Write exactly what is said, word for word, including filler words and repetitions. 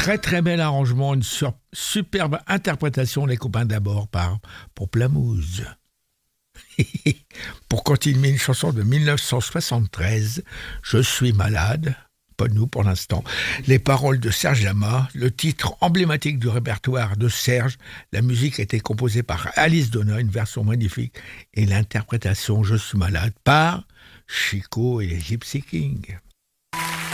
très très bel arrangement, une sur- superbe interprétation des copains d'abord par Pamplemousse. Pour continuer, une chanson de dix-neuf cent soixante-treize, Je suis malade, pas de nous pour l'instant. Les paroles de Serge Lama, le titre emblématique du répertoire de Serge, la musique a été composée par Alice Donna, une version magnifique, et l'interprétation Je suis malade par Chico et les Gypsy Kings.